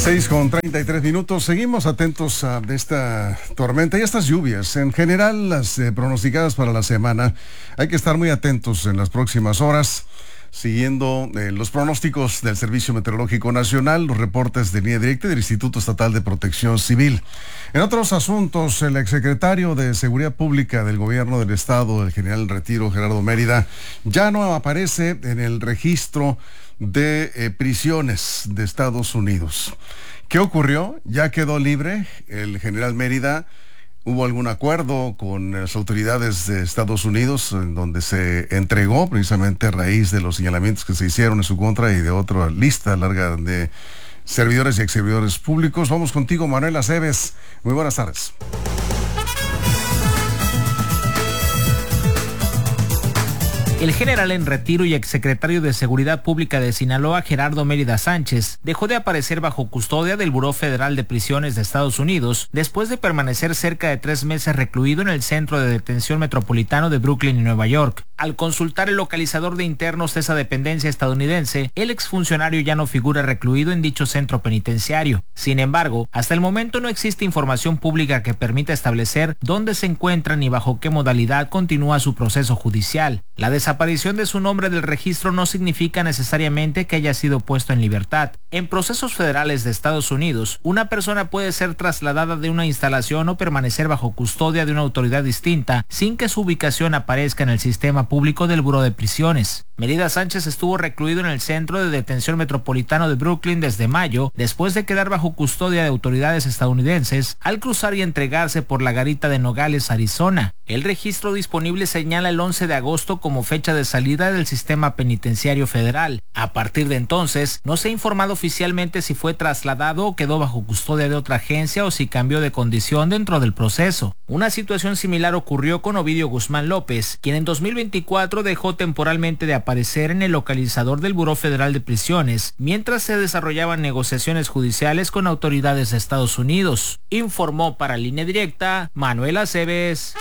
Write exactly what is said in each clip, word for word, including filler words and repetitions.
seis con treinta y tres minutos. Seguimos atentos a esta tormenta y estas lluvias. En general, las eh, pronosticadas para la semana. Hay que estar muy atentos en las próximas horas, siguiendo eh, los pronósticos del Servicio Meteorológico Nacional, los reportes de línea directa del Instituto Estatal de Protección Civil. En otros asuntos, el exsecretario de Seguridad Pública del Gobierno del Estado, el general en retiro Gerardo Mérida, ya no aparece en el registro de eh, prisiones de Estados Unidos. ¿Qué ocurrió? Ya quedó libre el general Mérida. ¿Hubo algún acuerdo con las autoridades de Estados Unidos en donde se entregó precisamente a raíz de los señalamientos que se hicieron en su contra y de otra lista larga de servidores y exservidores públicos? Vamos contigo, Manuel Aceves. Muy buenas tardes. El general en retiro y exsecretario de Seguridad Pública de Sinaloa, Gerardo Mérida Sánchez, dejó de aparecer bajo custodia del Buró Federal de Prisiones de Estados Unidos después de permanecer cerca de tres meses recluido en el Centro de Detención Metropolitano de Brooklyn y Nueva York. Al consultar el localizador de internos de esa dependencia estadounidense, el exfuncionario ya no figura recluido en dicho centro penitenciario. Sin embargo, hasta el momento no existe información pública que permita establecer dónde se encuentra ni bajo qué modalidad continúa su proceso judicial. La desaparición de su nombre del registro no significa necesariamente que haya sido puesto en libertad. En procesos federales de Estados Unidos, una persona puede ser trasladada de una instalación o permanecer bajo custodia de una autoridad distinta sin que su ubicación aparezca en el sistema público del Buró de Prisiones. Mérida Sánchez estuvo recluido en el Centro de Detención Metropolitano de Brooklyn desde mayo, después de quedar bajo custodia de autoridades estadounidenses al cruzar y entregarse por la garita de Nogales, Arizona. El registro disponible señala el once de agosto como fecha de salida del sistema penitenciario federal. A partir de entonces, no se ha informado oficialmente si fue trasladado o quedó bajo custodia de otra agencia o si cambió de condición dentro del proceso. Una situación similar ocurrió con Ovidio Guzmán López, quien en dos mil veinticuatro dejó temporalmente de aparecer en el localizador del Buró Federal de Prisiones, mientras se desarrollaban negociaciones judiciales con autoridades de Estados Unidos. Informó para Línea Directa Manuel Aceves.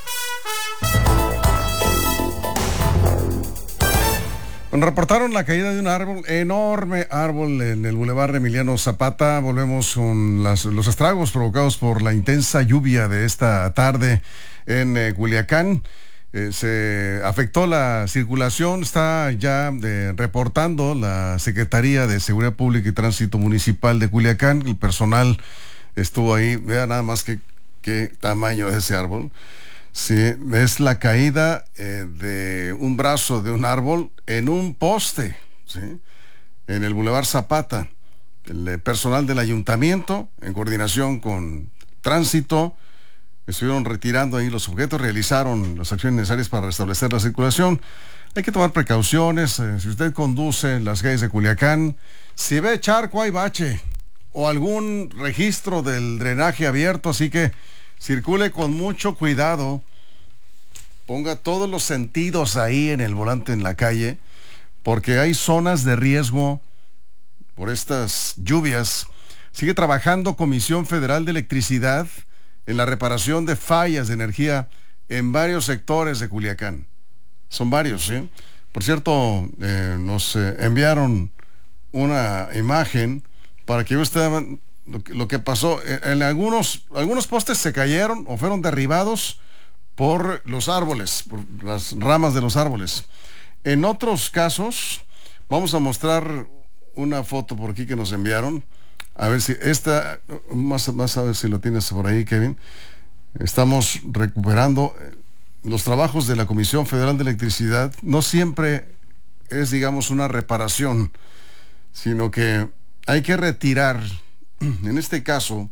Reportaron la caída de un árbol, enorme árbol en el Boulevard Emiliano Zapata. Volvemos con las, los estragos provocados por la intensa lluvia de esta tarde en eh, Culiacán. Eh, se afectó la circulación, está ya eh, reportando la Secretaría de Seguridad Pública y Tránsito Municipal de Culiacán. El personal estuvo ahí. Vea nada más que qué tamaño es ese árbol. Sí, es la caída eh, de un brazo de un árbol en un poste, ¿sí? En el Boulevard Zapata. El eh, personal del ayuntamiento, en coordinación con tránsito, estuvieron retirando ahí los objetos, realizaron las acciones necesarias para restablecer la circulación. Hay que tomar precauciones. Eh, si usted conduce en las calles de Culiacán, si ve charco hay bache o algún registro del drenaje abierto, así que circule con mucho cuidado, ponga todos los sentidos ahí en el volante en la calle, porque hay zonas de riesgo por estas lluvias. Sigue trabajando Comisión Federal de Electricidad en la reparación de fallas de energía en varios sectores de Culiacán. Son varios, ¿sí? Por cierto, eh, nos eh, enviaron una imagen para que ustedes Lo que, lo que pasó, en algunos, algunos postes se cayeron o fueron derribados por los árboles, por las ramas de los árboles. En otros casos, vamos a mostrar una foto por aquí que nos enviaron. A ver si esta, más, más a ver si lo tienes por ahí, Kevin. Estamos recuperando los trabajos de la Comisión Federal de Electricidad. No siempre es, digamos, una reparación, sino que hay que retirar. En este caso,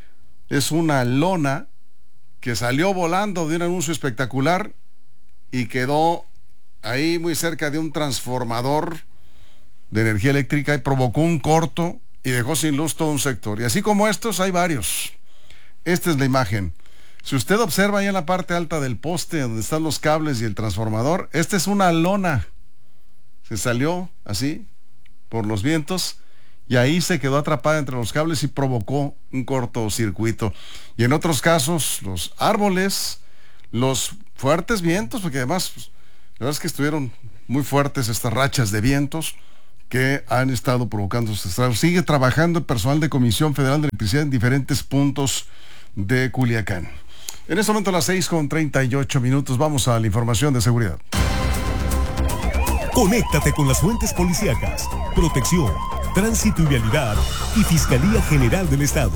es una lona que salió volando de un anuncio espectacular y quedó ahí muy cerca de un transformador de energía eléctrica y provocó un corto y dejó sin luz todo un sector. Y así como estos, hay varios. Esta es la imagen. Si usted observa ahí en la parte alta del poste donde están los cables y el transformador, esta es una lona. Se salió así por los vientos y ahí se quedó atrapada entre los cables y provocó un cortocircuito. Y en otros casos, los árboles, los fuertes vientos, porque además, pues, la verdad es que estuvieron muy fuertes estas rachas de vientos, que han estado provocando estos estragos. Sigue trabajando el personal de Comisión Federal de Electricidad en diferentes puntos de Culiacán. En este momento a las seis con treinta y ocho minutos vamos a la información de seguridad. Conéctate con las fuentes policíacas, protección, tránsito y vialidad y Fiscalía General del Estado.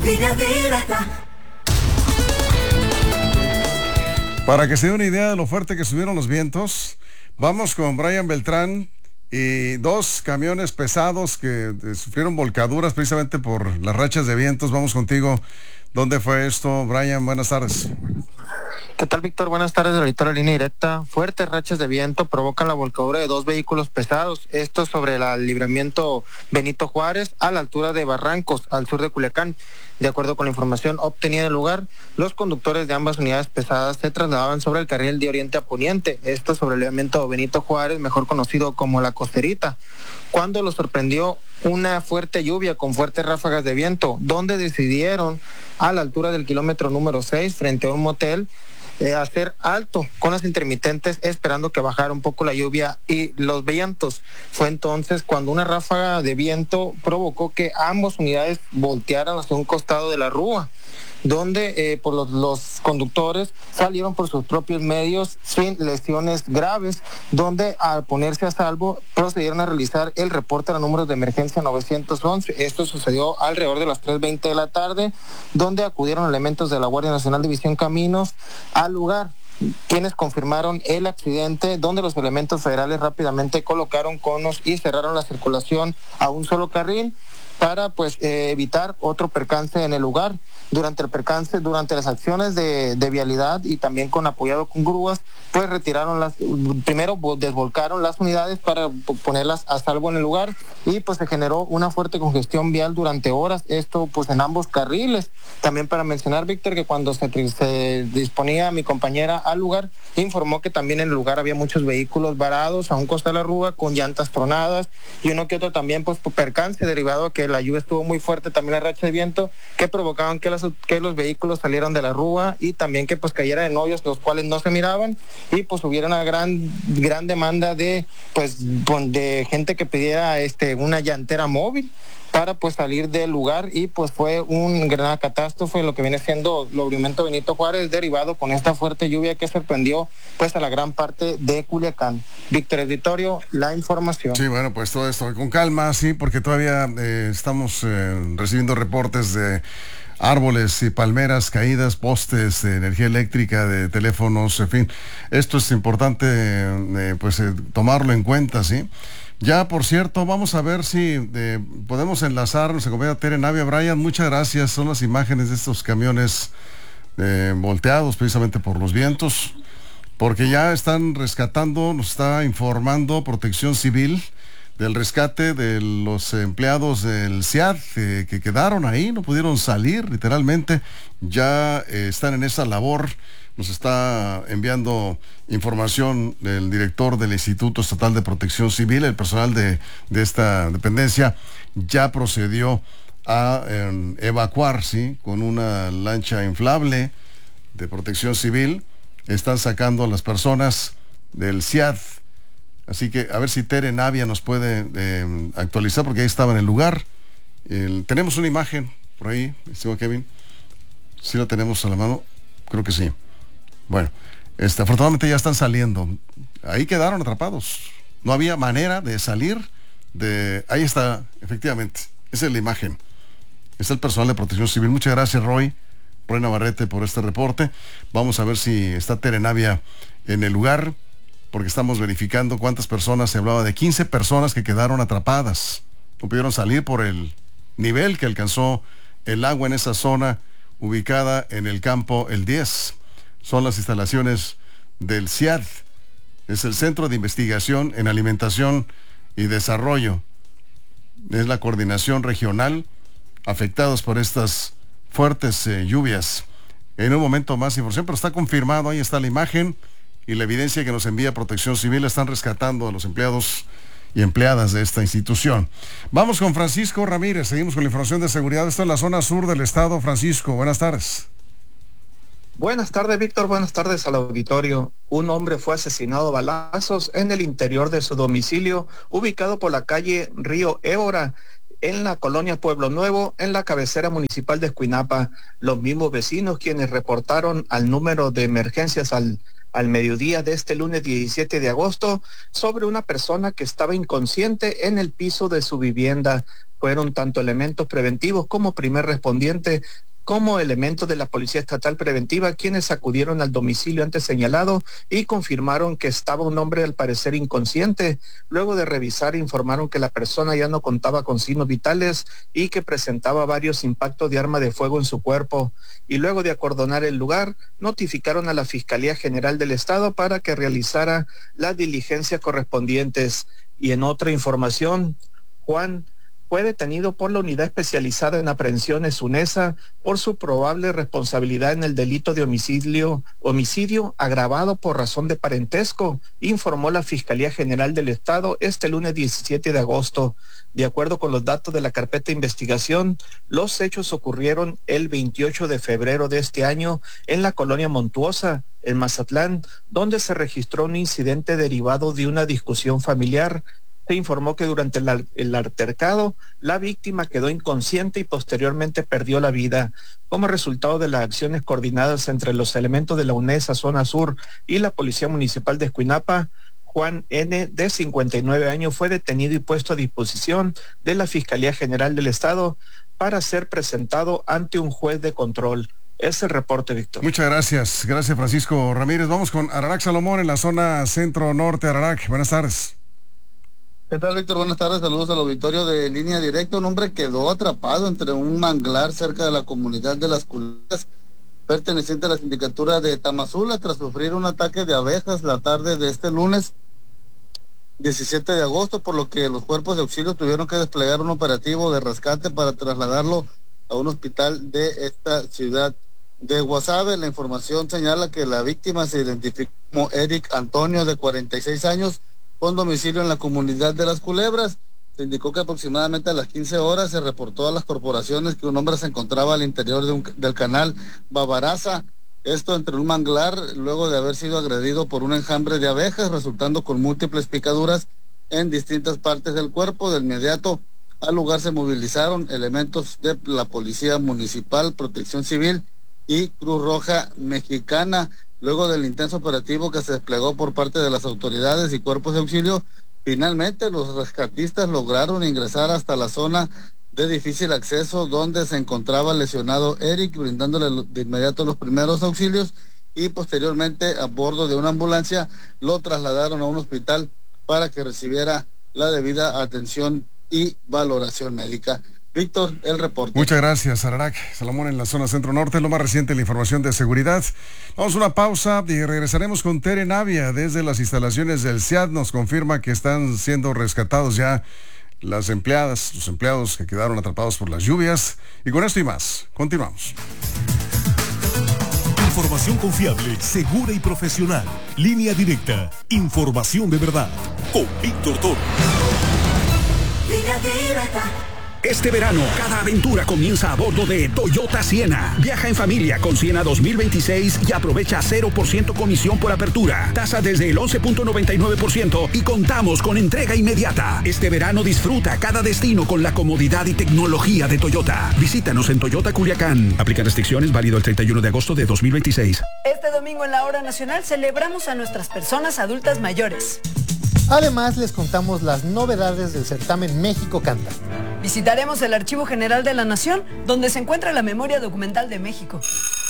Para que se dé una idea de lo fuerte que subieron los vientos, vamos con Brian Beltrán y dos camiones pesados que sufrieron volcaduras precisamente por las rachas de vientos. Vamos contigo. ¿Dónde fue esto, Brian? Buenas tardes. ¿Qué tal, Víctor? Buenas tardes, ahorita la línea directa. Fuertes rachas de viento provocan la volcadura de dos vehículos pesados. Esto sobre el libramiento Benito Juárez, a la altura de Barrancos, al sur de Culiacán. De acuerdo con la información obtenida en el lugar, los conductores de ambas unidades pesadas se trasladaban sobre el carril de oriente a poniente. Esto sobre el libramiento Benito Juárez, mejor conocido como La Costerita, cuando los sorprendió una fuerte lluvia con fuertes ráfagas de viento, donde decidieron, a la altura del kilómetro número seis, frente a un motel, Eh, hacer alto con las intermitentes, esperando que bajara un poco la lluvia y los vientos. Fue entonces cuando una ráfaga de viento provocó que ambas unidades voltearan hacia un costado de la rúa, donde eh, por los, los conductores salieron por sus propios medios sin lesiones graves, donde al ponerse a salvo procedieron a realizar el reporte a los números de emergencia novecientos once. Esto sucedió alrededor de las tres veinte de la tarde, donde acudieron elementos de la Guardia Nacional División Caminos al lugar, quienes confirmaron el accidente, donde los elementos federales rápidamente colocaron conos y cerraron la circulación a un solo carril para pues eh, evitar otro percance en el lugar. Durante el percance, durante las acciones de, de vialidad y también con apoyado con grúas, pues retiraron las, primero desvolcaron las unidades para ponerlas a salvo en el lugar y pues se generó una fuerte congestión vial durante horas, esto pues en ambos carriles. También para mencionar, Víctor, que cuando se, se disponía mi compañera al lugar, informó que también en el lugar había muchos vehículos varados a un costado de la rúa con llantas tronadas y uno que otro también pues percance derivado a que la lluvia estuvo muy fuerte, también la racha de viento que provocaban que, las, que los vehículos salieran de la rúa y también que pues cayeran en hoyos los cuales no se miraban y pues hubiera una gran gran demanda de pues de gente que pidiera este una llantera móvil para pues salir del lugar y pues fue un gran catástrofe lo que viene siendo el libramiento Benito Juárez derivado con esta fuerte lluvia que sorprendió pues a la gran parte de Culiacán. Víctor Editorio, la información. Sí, bueno, pues todo esto con calma, sí, porque todavía eh, estamos eh, recibiendo reportes de árboles y palmeras caídas, postes de energía eléctrica, de teléfonos, en fin. Esto es importante eh, pues eh, tomarlo en cuenta, ¿sí? Ya, por cierto, vamos a ver si eh, podemos enlazar nuestra compañera Tere Navia. Brian, muchas gracias. Son las imágenes de estos camiones eh, volteados precisamente por los vientos, porque ya están rescatando, nos está informando Protección Civil del rescate de los empleados del C I A D eh, que quedaron ahí, no pudieron salir literalmente, ya eh, están en esa labor. Nos está enviando información del director del Instituto Estatal de Protección Civil. El personal de, de esta dependencia ya procedió a eh, evacuar, ¿sí? Con una lancha inflable de Protección Civil. Están sacando a las personas del C I A D. Así que a ver si Tere Navia nos puede eh, actualizar, porque ahí estaba en el lugar. El, tenemos una imagen por ahí, estimado Kevin. ¿Sí la tenemos a la mano? Creo que sí. Bueno, este, afortunadamente ya están saliendo. Ahí quedaron atrapados. No había manera de salir de... Ahí está, efectivamente. Esa es la imagen. Está el personal de Protección Civil. Muchas gracias, Roy, Roy Navarrete, por este reporte. Vamos a ver si está Tere Navia en el lugar, porque estamos verificando cuántas personas. Se hablaba de quince personas que quedaron atrapadas. No pudieron salir por el nivel que alcanzó el agua en esa zona ubicada en el campo El diez. Son las instalaciones del C I A D. Es el Centro de Investigación en Alimentación y Desarrollo. Es la coordinación regional afectados por estas fuertes eh, lluvias. En un momento más información, pero está confirmado, ahí está la imagen y la evidencia que nos envía Protección Civil. Están rescatando a los empleados y empleadas de esta institución. Vamos con Francisco Ramírez, seguimos con la información de seguridad. Esto es la zona sur del estado. Francisco, buenas tardes. Buenas tardes, Víctor. Buenas tardes al auditorio. Un hombre fue asesinado a balazos en el interior de su domicilio, ubicado por la calle Río Évora, en la colonia Pueblo Nuevo, en la cabecera municipal de Escuinapa. Los mismos vecinos quienes reportaron al número de emergencias al, al mediodía de este lunes diecisiete de agosto sobre una persona que estaba inconsciente en el piso de su vivienda. Fueron tanto elementos preventivos como primer respondiente como elementos de la Policía Estatal Preventiva quienes acudieron al domicilio antes señalado y confirmaron que estaba un hombre al parecer inconsciente. Luego de revisar informaron que la persona ya no contaba con signos vitales y que presentaba varios impactos de arma de fuego en su cuerpo. Y luego de acordonar el lugar, notificaron a la Fiscalía General del Estado para que realizara las diligencias correspondientes. Y en otra información, Juan fue detenido por la Unidad Especializada en Aprehensiones UNESA por su probable responsabilidad en el delito de homicidio, homicidio agravado por razón de parentesco, informó la Fiscalía General del Estado este lunes diecisiete de agosto. De acuerdo con los datos de la carpeta de investigación, los hechos ocurrieron el veintiocho de febrero de este año en la colonia Montuosa, en Mazatlán, donde se registró un incidente derivado de una discusión familiar. Se informó que durante el, el altercado, la víctima quedó inconsciente y posteriormente perdió la vida. Como resultado de las acciones coordinadas entre los elementos de la UNESA Zona Sur y la Policía Municipal de Escuinapa, Juan N., de cincuenta y nueve años, fue detenido y puesto a disposición de la Fiscalía General del Estado para ser presentado ante un juez de control. Es el reporte, Víctor. Muchas gracias. Gracias, Francisco Ramírez. Vamos con Ararac Salomón en la zona centro-norte. Ararac, buenas tardes. ¿Qué tal, Víctor? Buenas tardes, saludos al auditorio de Línea Directa. Un hombre quedó atrapado entre un manglar cerca de la comunidad de Las Culebras, perteneciente a la sindicatura de Tamazula, tras sufrir un ataque de abejas la tarde de este lunes diecisiete de agosto, por lo que los cuerpos de auxilio tuvieron que desplegar un operativo de rescate para trasladarlo a un hospital de esta ciudad de Guasave. La información señala que la víctima se identificó como Eric Antonio, de cuarenta y seis años, con domicilio en la comunidad de Las Culebras. Se indicó que aproximadamente a las quince horas se reportó a las corporaciones que un hombre se encontraba al interior de un, del canal Babaraza, esto entre un manglar, luego de haber sido agredido por un enjambre de abejas, resultando con múltiples picaduras en distintas partes del cuerpo. De inmediato al lugar se movilizaron elementos de la Policía Municipal, Protección Civil y Cruz Roja Mexicana. Luego del intenso operativo que se desplegó por parte de las autoridades y cuerpos de auxilio, finalmente los rescatistas lograron ingresar hasta la zona de difícil acceso donde se encontraba lesionado Eric, brindándole de inmediato los primeros auxilios, y posteriormente a bordo de una ambulancia lo trasladaron a un hospital para que recibiera la debida atención y valoración médica. Víctor, el reporte. Muchas gracias, Ararac Salomón, en la zona centro-norte. Lo más reciente, la información de seguridad. Vamos a una pausa y regresaremos con Tere Navia desde las instalaciones del C I A D. Nos confirma que están siendo rescatados ya las empleadas, los empleados que quedaron atrapados por las lluvias. Y con esto y más, continuamos. Información confiable, segura y profesional. Línea Directa. Información de verdad. Con Víctor Toro. Línea Directa. Este verano, cada aventura comienza a bordo de Toyota Siena. Viaja en familia con Siena dos mil veintiséis y aprovecha cero por ciento comisión por apertura. Tasa desde el once punto noventa y nueve por ciento y contamos con entrega inmediata. Este verano disfruta cada destino con la comodidad y tecnología de Toyota. Visítanos en Toyota Culiacán. Aplican restricciones, válido el treinta y uno de agosto de dos mil veintiséis. Este domingo en la Hora Nacional celebramos a nuestras personas adultas mayores. Además, les contamos las novedades del certamen México Canta. Visitaremos el Archivo General de la Nación, donde se encuentra la memoria documental de México.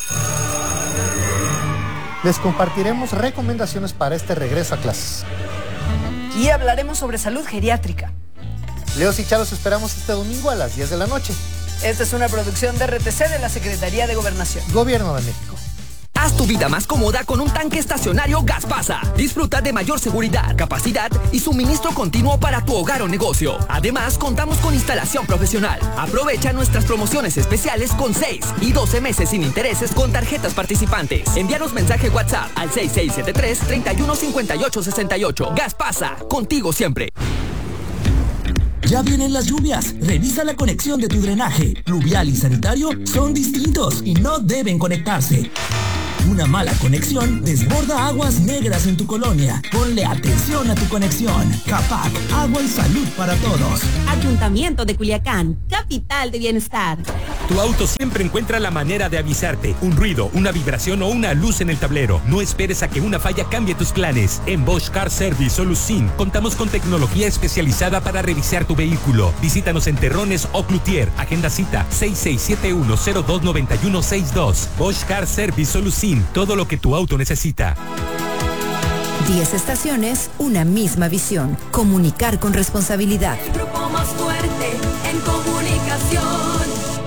Les compartiremos recomendaciones para este regreso a clases. Y hablaremos sobre salud geriátrica. Leos y Chalos esperamos este domingo a las diez de la noche. Esta es una producción de R T C de la Secretaría de Gobernación. Gobierno de México. Haz tu vida más cómoda con un tanque estacionario Gaspasa. Disfruta de mayor seguridad, capacidad y suministro continuo para tu hogar o negocio. Además, contamos con instalación profesional. Aprovecha nuestras promociones especiales con seis y doce meses sin intereses con tarjetas participantes. Envíanos mensaje WhatsApp al seis seis siete tres, tres uno cinco ocho seis ocho. Gaspasa, contigo siempre. Ya vienen las lluvias. Revisa la conexión de tu drenaje. Pluvial y sanitario son distintos y no deben conectarse. Una mala conexión desborda aguas negras en tu colonia. Ponle atención a tu conexión. Capac, agua y salud para todos. Ayuntamiento de Culiacán, capital de bienestar. Tu auto siempre encuentra la manera de avisarte. Un ruido, una vibración o una luz en el tablero. No esperes a que una falla cambie tus planes. En Bosch Car Service Solucin contamos con tecnología especializada para revisar tu vehículo. Visítanos en Terrones o Cloutier. Agenda cita seis seis siete uno cero dos nueve uno seis dos. Bosch Car Service Solucin. Todo lo que tu auto necesita. Diez estaciones, una misma visión. Comunicar con responsabilidad. El grupo más fuerte en comunicación.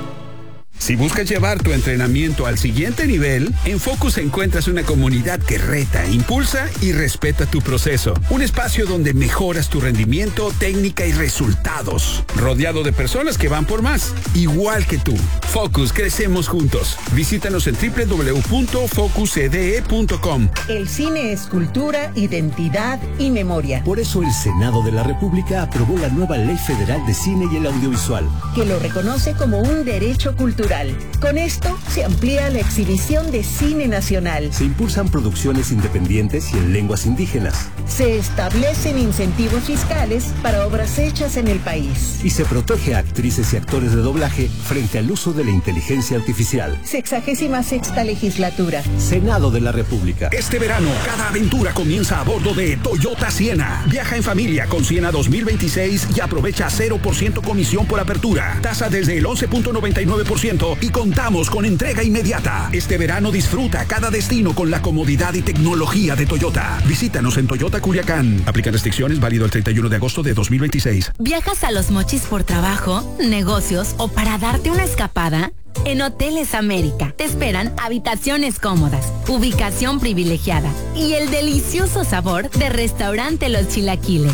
Si buscas llevar tu entrenamiento al siguiente nivel, en Focus encuentras una comunidad que reta, impulsa y respeta tu proceso. Un espacio donde mejoras tu rendimiento, técnica y resultados. Rodeado de personas que van por más, igual que tú. Focus, crecemos juntos. Visítanos en doble u doble u doble u punto focus e d e punto com. El cine es cultura, identidad y memoria. Por eso el Senado de la República aprobó la nueva Ley Federal de Cine y el Audiovisual, que lo reconoce como un derecho cultural. Con esto se amplía la exhibición de cine nacional. Se impulsan producciones independientes y en lenguas indígenas. Se establecen incentivos fiscales para obras hechas en el país. Y se protege a actrices y actores de doblaje frente al uso de la inteligencia artificial. Sexagésima sexta legislatura. Senado de la República. Este verano, cada aventura comienza a bordo de Toyota Siena. Viaja en familia con Siena dos mil veintiséis y aprovecha cero por ciento comisión por apertura. Tasa desde el once punto noventa y nueve por ciento y contamos con entrega inmediata. Este verano disfruta cada destino con la comodidad y tecnología de Toyota. Visítanos en Toyota Culiacán. Aplican restricciones, válido el treinta y uno de agosto de dos mil veintiséis. ¿Viajas a Los Mochis por trabajo, negocios o para darte una escapada? En Hoteles América te esperan habitaciones cómodas, ubicación privilegiada y el delicioso sabor de Restaurante Los Chilaquiles.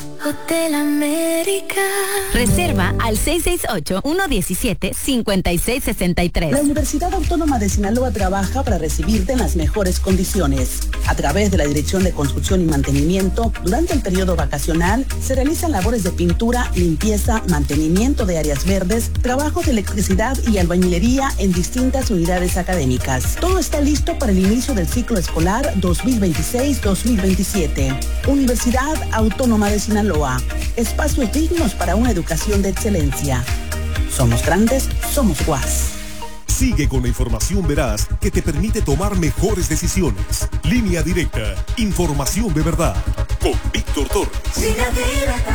Hotel América. Reserva al seis seis ocho, uno uno siete, cinco seis seis tres. La Universidad Autónoma de Sinaloa trabaja para recibirte en las mejores condiciones. A través de la Dirección de Construcción y Mantenimiento, durante el periodo vacacional, se realizan labores de pintura, limpieza, mantenimiento de áreas verdes, trabajo de electricidad y albañilería en distintas unidades académicas. Todo está listo para el inicio del ciclo escolar dos mil veintiséis dos mil veintisiete. Universidad Autónoma de Sinaloa. Espacios dignos para una educación de excelencia. Somos grandes, somos U A S. Sigue con la información veraz que te permite tomar mejores decisiones. Línea Directa. Información de verdad. Con Víctor Torres. Línea Directa.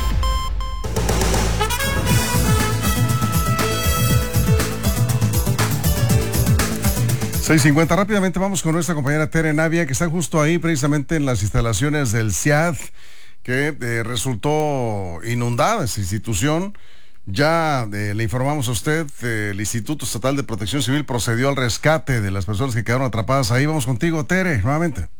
seis cincuenta, rápidamente vamos con nuestra compañera Tere Navia, que está justo ahí precisamente en las instalaciones del C I A D, que eh, resultó inundada esa institución. Ya eh, le informamos a usted, eh, el Instituto Estatal de Protección Civil procedió al rescate de las personas que quedaron atrapadas ahí. Vamos contigo, Tere, nuevamente.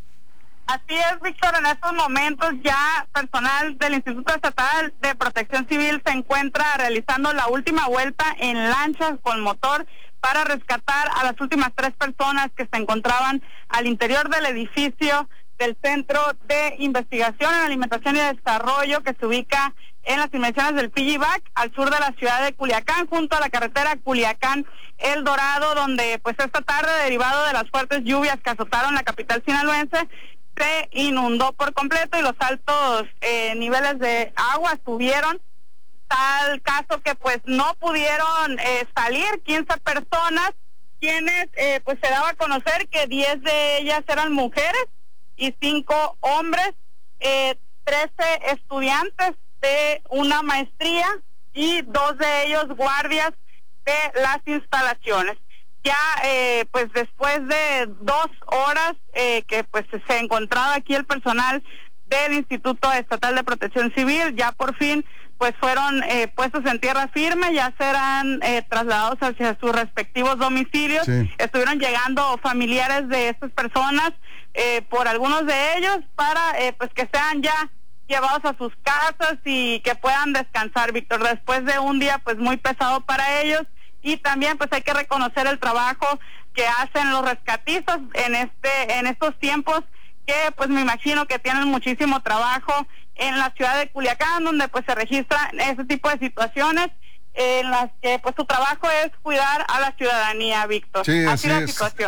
Así es, Víctor, en estos momentos ya personal del Instituto Estatal de Protección Civil se encuentra realizando la última vuelta en lanchas con motor para rescatar a las últimas tres personas que se encontraban al interior del edificio del Centro de Investigación en Alimentación y Desarrollo, que se ubica en las inmediaciones del P G B A C, al sur de la ciudad de Culiacán, junto a la carretera Culiacán-El Dorado, donde pues esta tarde, derivado de las fuertes lluvias que azotaron la capital sinaloense, se inundó por completo y los altos eh, niveles de agua subieron, tal caso que pues no pudieron eh, salir quince personas, quienes eh, pues se daba a conocer que diez de ellas eran mujeres y cinco hombres, eh, trece estudiantes de una maestría y dos de ellos guardias de las instalaciones. Ya eh, pues después de dos horas eh, que pues se encontraba aquí el personal del Instituto Estatal de Protección Civil, ya por fin pues fueron eh, puestos en tierra firme, ya serán eh, trasladados hacia sus respectivos domicilios. Sí. Estuvieron llegando familiares de estas personas, eh, por algunos de ellos, para eh, pues que sean ya llevados a sus casas y que puedan descansar, Víctor, después de un día pues muy pesado para ellos. Y también pues hay que reconocer el trabajo que hacen los rescatistas en este en estos tiempos, que pues me imagino que tienen muchísimo trabajo en la ciudad de Culiacán, donde pues se registran ese tipo de situaciones en las que pues su trabajo es cuidar a la ciudadanía, Víctor. Sí, así así la es. situación.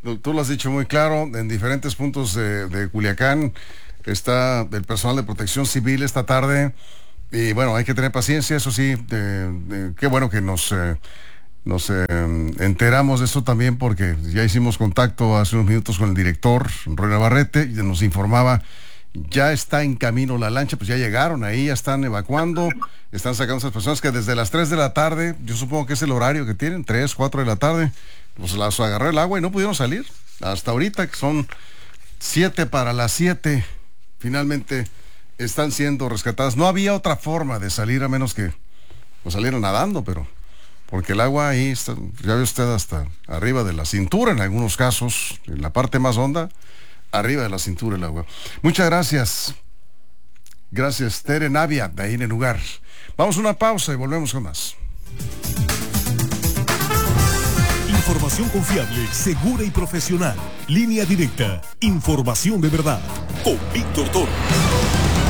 tú lo has dicho muy claro, en diferentes puntos de, de Culiacán está el personal de protección civil esta tarde, y bueno, hay que tener paciencia, eso sí, de, de, qué bueno que nos, eh, nos eh, enteramos de esto también, porque ya hicimos contacto hace unos minutos con el director, Roy Navarrete, y nos informaba, ya está en camino la lancha, pues ya llegaron ahí, ya están evacuando, están sacando a esas personas que desde las tres de la tarde, yo supongo que es el horario que tienen, tres, cuatro de la tarde, pues las agarró el agua y no pudieron salir. Hasta ahorita, que son siete para las siete, finalmente están siendo rescatadas. No había otra forma de salir a menos que pues, salieran nadando, pero porque el agua ahí está, ya ve usted, hasta arriba de la cintura en algunos casos, en la parte más honda, arriba de la cintura el agua. Muchas gracias. Gracias, Tere Navia, de ahí en el lugar. Vamos a una pausa y volvemos con más. Información confiable, segura y profesional. Línea Directa. Información de verdad. Con Víctor Toro.